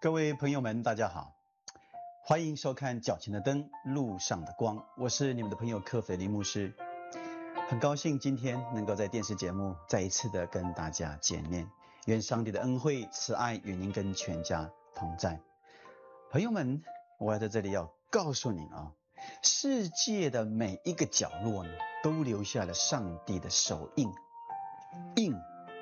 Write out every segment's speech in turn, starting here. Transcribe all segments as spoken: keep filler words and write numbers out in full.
各位朋友们，大家好，欢迎收看脚前的灯，路上的光，我是你们的朋友柯斐林牧师。很高兴今天能够在电视节目再一次的跟大家见面，愿上帝的恩惠慈爱与您跟全家同在。朋友们，我要在这里要告诉你啊，世界的每一个角落呢，都留下了上帝的手印。印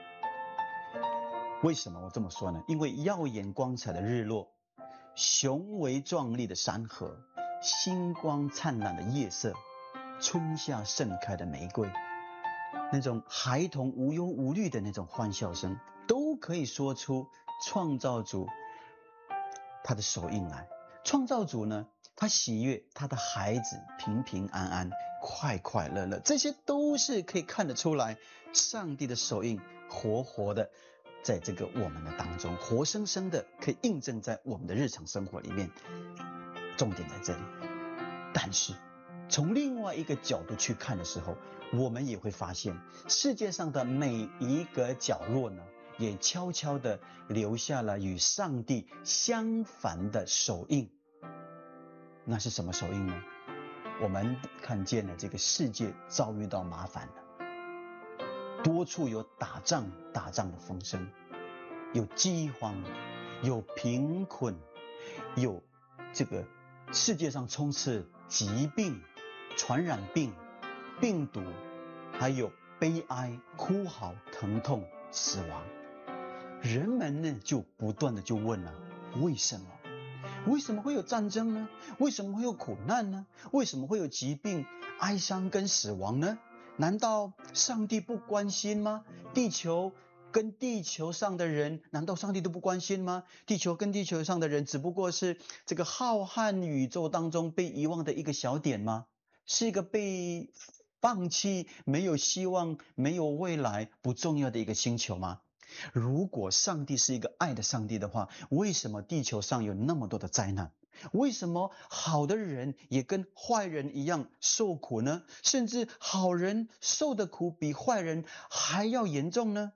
为什么我这么说呢？因为耀眼光彩的日落，雄伟壮丽的山河，星光灿烂的夜色，春夏盛开的玫瑰，那种孩童无忧无虑的那种欢笑声，都可以说出创造主他的手印来。创造主呢，他喜悦他的孩子平平安安，快快乐乐，这些都是可以看得出来上帝的手印活活的在这个我们的当中，活生生的可以印证在我们的日常生活里面。重点在这里。但是从另外一个角度去看的时候，我们也会发现世界上的每一个角落呢，也悄悄的留下了与上帝相反的手印。那是什么手印呢？我们看见了这个世界遭遇到麻烦了，多处有打仗打仗的风声，有饥荒，有贫困，有这个世界上充斥疾病、传染病、病毒，还有悲哀、哭嚎、疼痛、死亡。人们呢就不断的就问了，为什么？为什么会有战争呢？为什么会有苦难呢？为什么会有疾病、哀伤跟死亡呢？难道上帝不关心吗？地球跟地球上的人，难道上帝都不关心吗？地球跟地球上的人只不过是这个浩瀚宇宙当中被遗忘的一个小点吗？是一个被放弃、没有希望、没有未来、不重要的一个星球吗？如果上帝是一个爱的上帝的话，为什么地球上有那么多的灾难？为什么好的人也跟坏人一样受苦呢？甚至好人受的苦比坏人还要严重呢？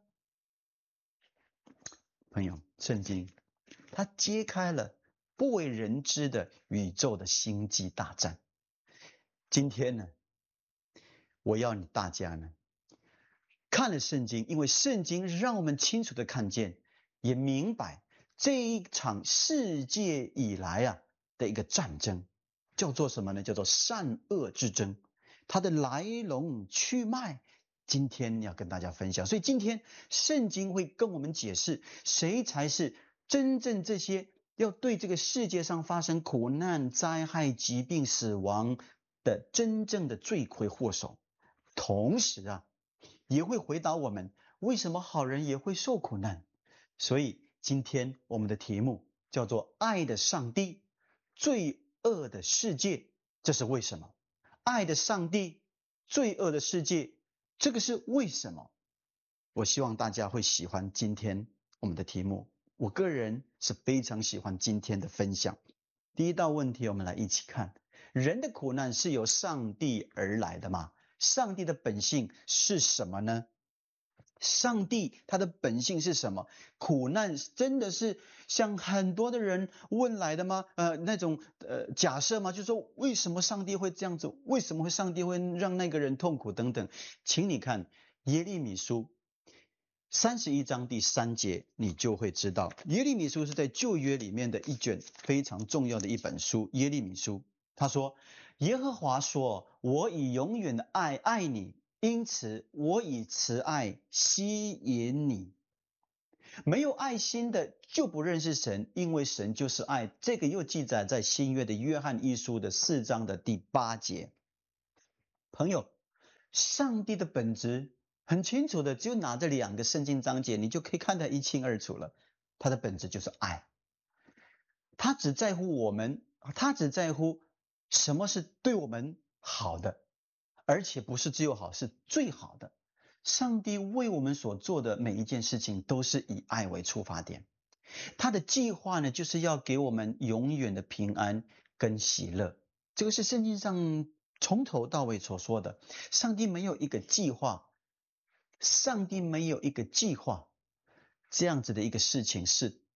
朋友，圣经它揭开了不为人知的宇宙的星际大战。今天呢，我要你大家呢看了圣经，因为圣经让我们清楚的看见，也明白这一场世界以来啊的一个战争，叫做什么呢？叫做善恶之争，它的来龙去脉，今天要跟大家分享。所以今天圣经会跟我们解释，谁才是真正这些要对这个世界上发生苦难、灾害、疾病、死亡的真正的罪魁祸首。同时啊，也会回答我们为什么好人也会受苦难。所以今天我们的题目叫做爱的上帝，罪恶的世界，这是为什么？爱的上帝，罪恶的世界，这个是为什么？我希望大家会喜欢今天我们的题目，我个人是非常喜欢今天的分享。第一道问题我们来一起看，人的苦难是由上帝而来的吗？上帝的本性是什么呢？上帝他的本性是什么？苦难真的是像很多的人问来的吗？呃，那种呃假设吗？就是说为什么上帝会这样子？为什么会上帝会让那个人痛苦等等？请你看耶利米书三十一章第三节，你就会知道，耶利米书是在旧约里面的一卷非常重要的一本书。耶利米书他说，耶和华说，我以永远的爱爱你，因此我以慈爱吸引你。没有爱心的就不认识神，因为神就是爱。这个又记载在新约的约翰一书的四章的第八节。朋友，上帝的本质很清楚的，就拿这两个圣经章节，你就可以看得一清二楚了。他的本质就是爱，他只在乎我们，他只在乎什么是对我们好的，而且不是只有好，是最好的。上帝为我们所做的每一件事情都是以爱为出发点，他的计划呢，就是要给我们永远的平安跟喜乐。这个是圣经上从头到尾所说的。上帝没有一个计划，上帝没有一个计划这样子的一个事情是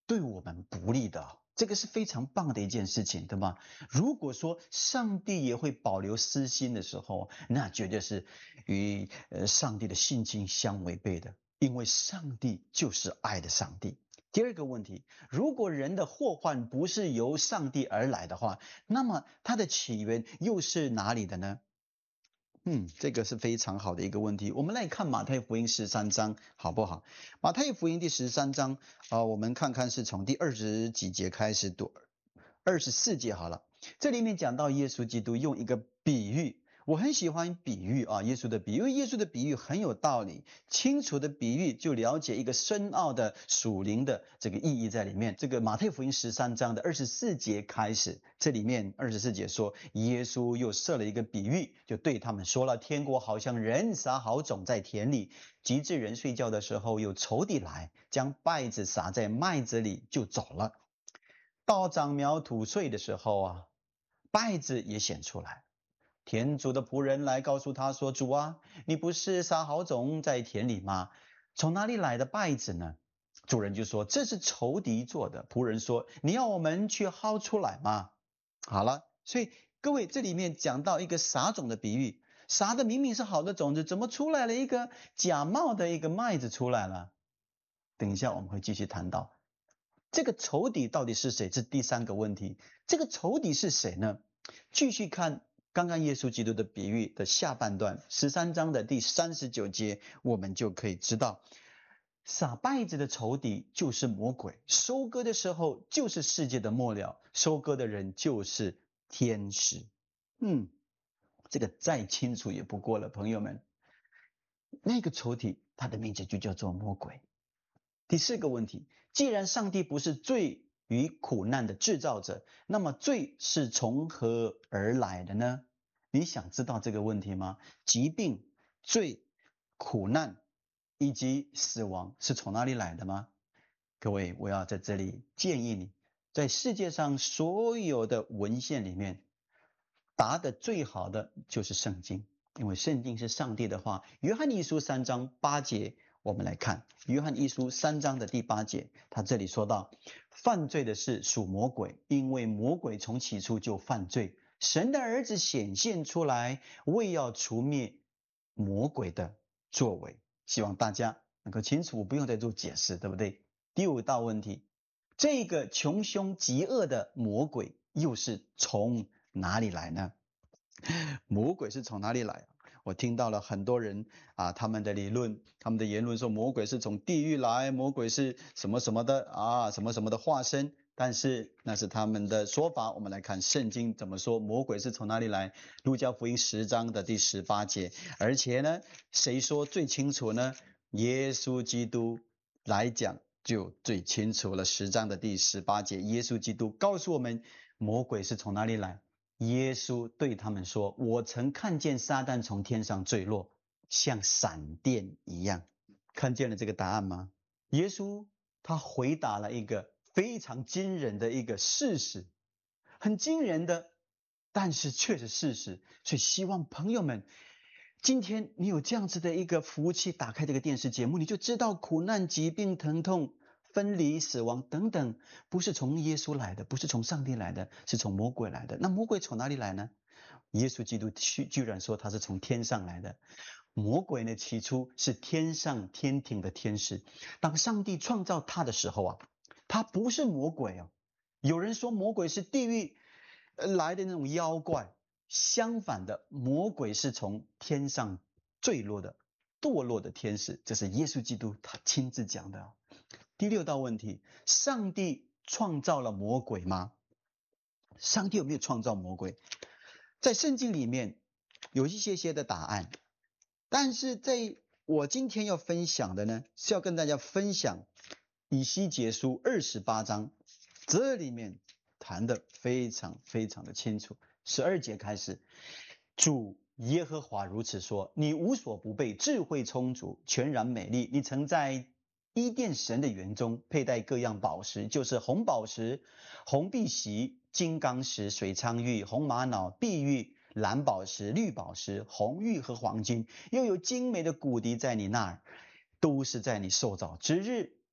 对我们不利的。这个是非常棒的一件事情，对吗？如果说上帝也会保留私心的时候，那绝对是与呃上帝的性情相违背的，因为上帝就是爱的上帝。第二个问题，如果人的祸患不是由上帝而来的话，那么它的起源又是哪里的呢？嗯，这个是非常好的一个问题。我们来看马太福音十三章，好不好？马太福音第十三章啊、呃，我们看看是从第二十几节开始读，二十四节好了。这里面讲到耶稣基督用一个比喻，我很喜欢比喻啊，耶稣的比喻，因为耶稣的比喻很有道理，清楚的比喻就了解一个深奥的属灵的这个意义在里面。这个马太福音十三章的二十四节开始，这里面二十四节说，耶稣又设了一个比喻，就对他们说了，天国好像人撒好种在田里，及至人睡觉的时候，有仇敌来，将稗子撒在麦子里，就走了。到长苗吐穗的时候啊，稗子也显出来。田主的仆人来告诉他说：“主啊，你不是撒好种在田里吗？从哪里来的稗子呢？”主人就说：“这是仇敌做的。”仆人说：“你要我们去薅出来吗？”好了，所以各位这里面讲到一个撒种的比喻，撒的明明是好的种子，怎么出来了一个假冒的一个麦子出来了？等一下我们会继续谈到。这个仇敌到底是谁？这是第三个问题。这个仇敌是谁呢？继续看刚刚耶稣基督的比喻的下半段，十三章的第三十九节，我们就可以知道，撒稗子的仇敌就是魔鬼，收割的时候就是世界的末了，收割的人就是天使。嗯，这个再清楚也不过了，朋友们。那个仇敌，他的名字就叫做魔鬼。第四个问题，既然上帝不是罪与苦难的制造者，那么罪是从何而来的呢？你想知道这个问题吗？疾病、罪、苦难以及死亡是从哪里来的吗？各位，我要在这里建议你，在世界上所有的文献里面，答得最好的就是圣经，因为圣经是上帝的话。约翰一书三章八节，我们来看约翰一书三章的第八节，他这里说到，犯罪的是属魔鬼，因为魔鬼从起初就犯罪。神的儿子显现出来，为要除灭魔鬼的作为。希望大家能够清楚，不用再做解释，对不对？第五道问题，这个穷凶极恶的魔鬼又是从哪里来呢？魔鬼是从哪里来？我听到了很多人啊，他们的理论，他们的言论说魔鬼是从地狱来，魔鬼是什么什么的啊，什么什么的化身。但是那是他们的说法，我们来看圣经怎么说，魔鬼是从哪里来？路加福音十章的第十八节，而且呢，谁说最清楚呢？耶稣基督来讲就最清楚了。十章的第十八节，耶稣基督告诉我们，魔鬼是从哪里来？耶稣对他们说：“我曾看见撒旦从天上坠落，像闪电一样。”看见了这个答案吗？耶稣他回答了一个非常惊人的一个事实，很惊人的，但是却是事实。所以希望朋友们，今天你有这样子的一个服务器，打开这个电视节目，你就知道苦难、疾病、疼痛、分离、死亡等等，不是从耶稣来的，不是从上帝来的，是从魔鬼来的。那魔鬼从哪里来呢？耶稣基督居然说他是从天上来的。魔鬼呢，起初是天上天庭的天使，当上帝创造他的时候啊，他不是魔鬼哦。有人说魔鬼是地狱来的那种妖怪，相反的，魔鬼是从天上坠落的堕落的天使，这是耶稣基督他亲自讲的。第六道问题，上帝创造了魔鬼吗？上帝有没有创造魔鬼？在圣经里面有一些些的答案，但是在我今天要分享的呢，是要跟大家分享以西结书二十八章，这里面谈的非常非常的清楚。十二节开始，主耶和华如此说：你无所不备，智慧充足，全然美丽。你曾在伊甸神的园中佩戴各样宝石，就是红宝石、红碧玺、金刚石、水苍玉、红玛瑙、碧玉、蓝宝石、绿宝石、红玉和黄金，又有精美的骨笛在你那儿，都是在你受造之日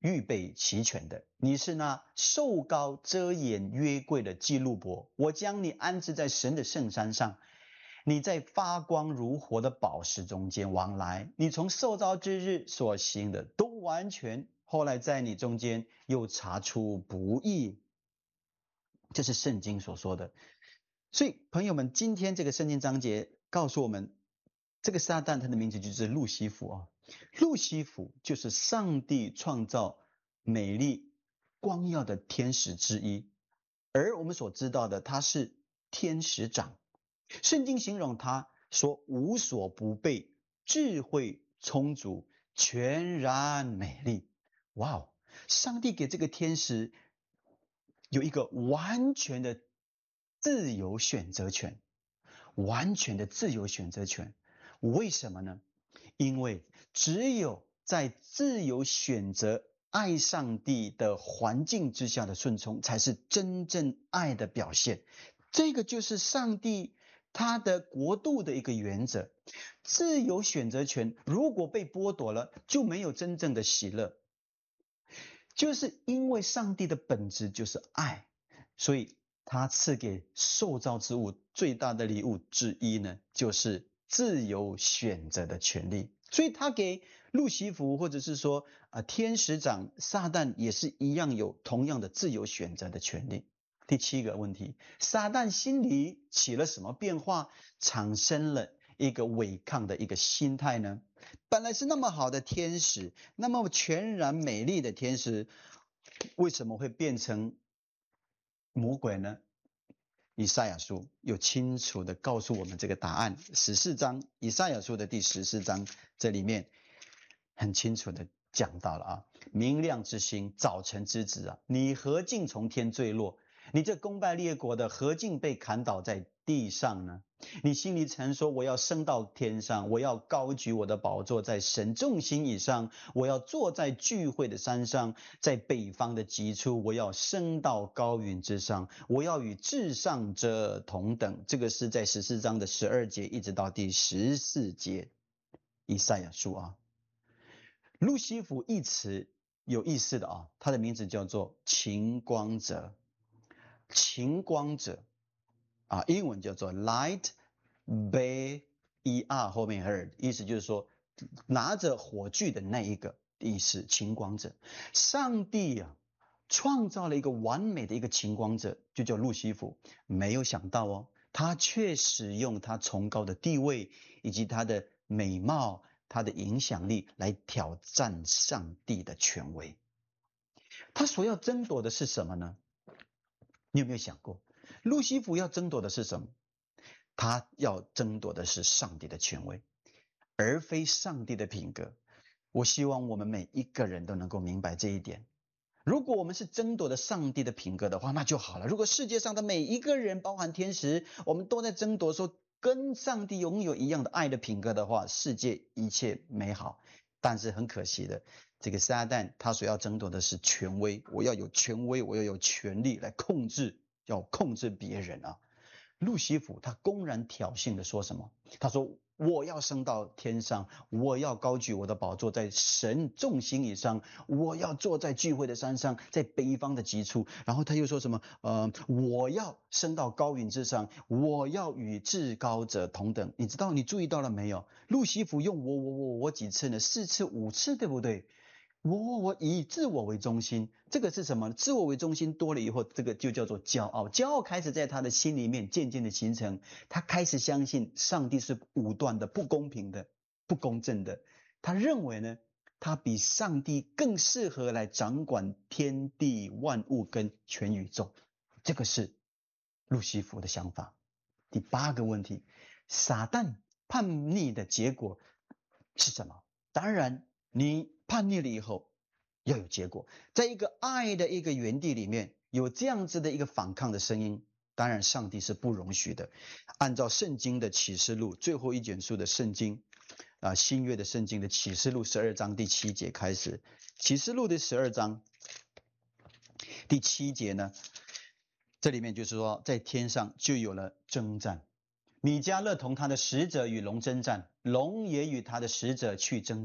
预备齐全的。你是那瘦高遮掩约柜的基路伯，我将你安置在神的圣山上。你在发光如火的宝石中间往来，你从受造之日所行的都完全，后来在你中间又查出不义。这是圣经所说的。所以朋友们，今天这个圣经章节告诉我们，这个撒旦他的名字就是路西弗啊。路西弗就是上帝创造美丽光耀的天使之一，而我们所知道的他是天使长。圣经形容他说无所不备，智慧充足，全然美丽。哇哦，上帝给这个天使有一个完全的自由选择权，完全的自由选择权。为什么呢？因为只有在自由选择爱上帝的环境之下的顺从，才是真正爱的表现。这个就是上帝他的国度的一个原则。自由选择权如果被剥夺了，就没有真正的喜乐。就是因为上帝的本质就是爱，所以他赐给受造之物最大的礼物之一呢，就是自由选择的权利。所以他给路西弗或者是说、呃、天使长撒旦也是一样有同样的自由选择的权利。第七个问题，撒旦心里起了什么变化，产生了一个违抗的一个心态呢？本来是那么好的天使，那么全然美丽的天使，为什么会变成魔鬼呢？以赛亚书有清楚的告诉我们这个答案。十四章，以赛亚书的第十四章，这里面很清楚的讲到了啊，明亮之星，早晨之子啊，你何竟从天坠落？你这攻败列国的，何竟被砍倒在地上呢？你心里曾说，我要升到天上，我要高举我的宝座在神众星以上，我要坐在聚会的山上，在北方的极处，我要升到高云之上，我要与至上者同等。这个是在十四章的十二节一直到第十四节，以赛亚书啊。路西弗一词有意思的啊，他的名字叫做晴光者。晴光者啊，英文叫做 light bearer， 后面 heard， 意思就是说拿着火炬的那一个意思，晴光者。上帝啊创造了一个完美的一个晴光者，就叫路西弗。没有想到哦，他却使用他崇高的地位以及他的美貌，他的影响力来挑战上帝的权威。他所要争夺的是什么呢？你有没有想过，路西弗要争夺的是什么？他要争夺的是上帝的权威，而非上帝的品格。我希望我们每一个人都能够明白这一点。如果我们是争夺的上帝的品格的话，那就好了。如果世界上的每一个人，包含天使，我们都在争夺说跟上帝拥有一样的爱的品格的话，世界一切美好。但是很可惜的，这个撒旦他所要争夺的是权威，我要有权威，我要有权力来控制，要控制别人啊。路西弗他公然挑衅的说什么？他说我要升到天上，我要高举我的宝座在神众星以上，我要坐在聚会的山上，在北方的极处。然后他又说什么呃，我要升到高云之上，我要与至高者同等。你知道你注意到了没有？路西弗用我我我我几次呢？四次五次，对不对？我我我以自我为中心，这个是什么？自我为中心多了以后，这个就叫做骄傲。骄傲开始在他的心里面渐渐的形成，他开始相信上帝是武断的、不公平的、不公正的。他认为呢，他比上帝更适合来掌管天地万物跟全宇宙。这个是路西弗的想法。第八个问题，撒旦叛逆的结果是什么？当然你叛逆了以后要有结果，在一个爱的一个园地里面有这样子的一个反抗的声音，当然上帝是不容许的。按照圣经的启示录最后一卷书的圣经啊，新约的圣经的启示录十二章第七节开始，启示录的十二章第七节呢，这里面就是说在天上就有了征战，米迦勒同他的使者与龙征战，龙也与他的使者去征战。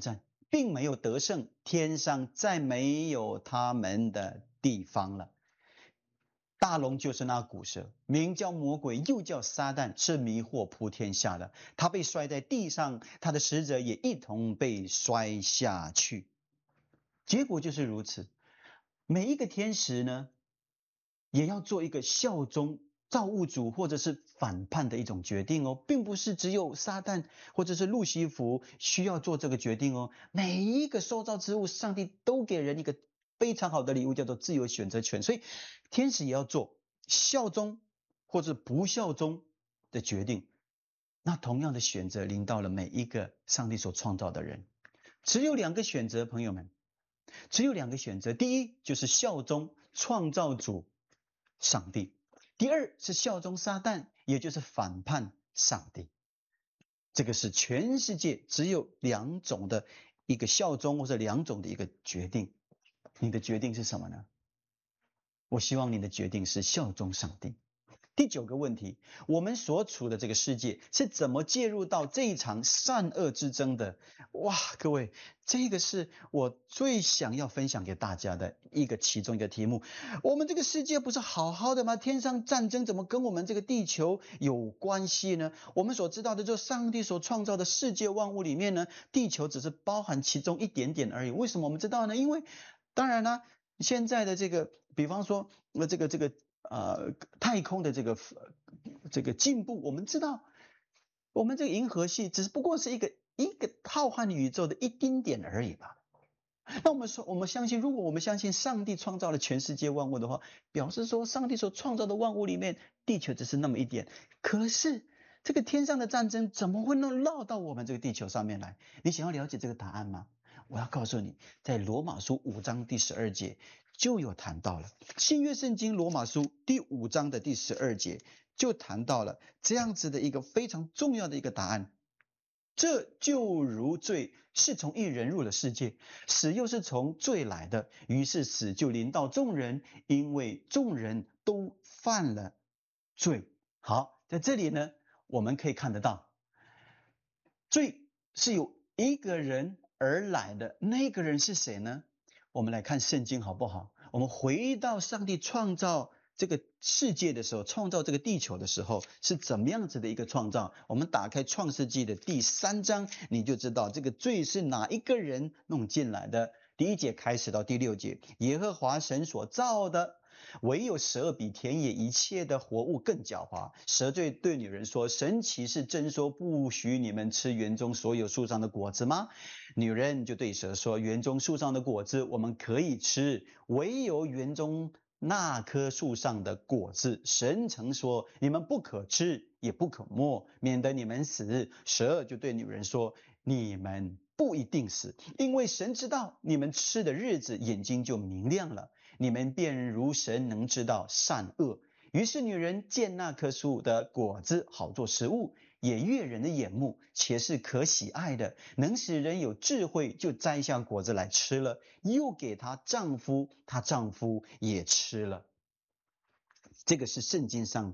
并没有得胜，天上再没有他们的地方了。大龙就是那古蛇，名叫魔鬼，又叫撒旦，是迷惑普天下的。他被摔在地上，他的使者也一同被摔下去。结果就是如此。每一个天使呢，也要做一个效忠造物主或者是反叛的一种决定哦，并不是只有撒旦或者是路西弗需要做这个决定哦。每一个受造之物，上帝都给人一个非常好的礼物，叫做自由选择权，所以天使也要做效忠或者不效忠的决定。那同样的选择临到了每一个上帝所创造的人，只有两个选择，朋友们，只有两个选择。第一就是效忠创造主上帝，第二是效忠撒旦，也就是反叛上帝。这个是全世界只有两种的一个效忠，或者两种的一个决定。你的决定是什么呢？我希望你的决定是效忠上帝。第九个问题，我们所处的这个世界是怎么介入到这一场善恶之争的？哇，各位，这个是我最想要分享给大家的一个其中一个题目。我们这个世界不是好好的吗？天上战争怎么跟我们这个地球有关系呢？我们所知道的就是上帝所创造的世界万物里面呢，地球只是包含其中一点点而已。为什么我们知道呢？因为当然呢，现在的这个比方说呃这个这个呃，太空的这个这个进步，我们知道，我们这个银河系只不过是一个一个浩瀚宇宙的一丁点而已吧。那我们说，我们相信，如果我们相信上帝创造了全世界万物的话，表示说，上帝所创造的万物里面，地球只是那么一点。可是，这个天上的战争怎么会能落到我们这个地球上面来？你想要了解这个答案吗？我要告诉你，在罗马书五章第十二节就有谈到了。新约圣经罗马书第五章的第十二节就谈到了这样子的一个非常重要的一个答案。这就如罪是从一人入了世界，死又是从罪来的，于是死就临到众人，因为众人都犯了罪。好，在这里呢，我们可以看得到，罪是由一个人而来的，那个人是谁呢？我们来看圣经好不好？我们回到上帝创造这个世界的时候，创造这个地球的时候是怎么样子的一个创造？我们打开创世纪的第三章，你就知道这个罪是哪一个人弄进来的。第一节开始到第六节，耶和华神所造的，唯有蛇比田野一切的活物更狡猾。蛇对对女人说，神岂是真说不许你们吃园中所有树上的果子吗？女人就对蛇说，园中树上的果子我们可以吃，唯有园中那棵树上的果子，神曾说你们不可吃，也不可摸，免得你们死。蛇就对女人说，你们不一定死，因为神知道你们吃的日子，眼睛就明亮了，你们便如神能知道善恶。于是女人见那棵树的果子好做食物，也悦人的眼目，且是可喜爱的，能使人有智慧，就摘下果子来吃了，又给她丈夫，她丈夫也吃了。这个是圣经上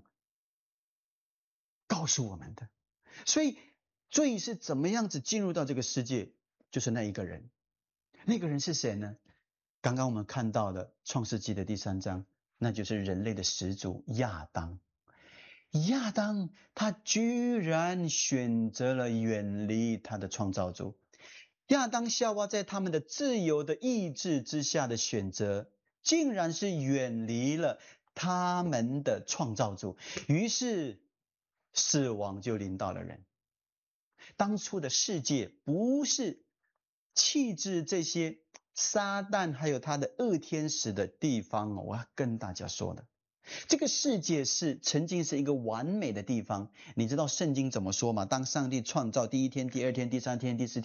告诉我们的。所以罪是怎么样子进入到这个世界，就是那一个人。那个人是谁呢？刚刚我们看到的创世纪的第三章，那就是人类的始祖亚当。亚当他居然选择了远离他的创造主。亚当夏娃在他们的自由的意志之下的选择，竟然是远离了他们的创造主，于是死亡就临到了人。当初的世界不是弃置这些撒旦还有他的恶天使的地方，我要跟大家说的，这个世界是曾经是一个完美的地方。你知道圣经怎么说吗？当上帝创造第一天、第二天、第三天、第四天